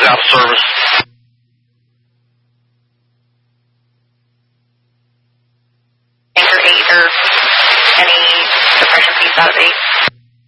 out of service. Anchor 8 or any suppression piece out of 8.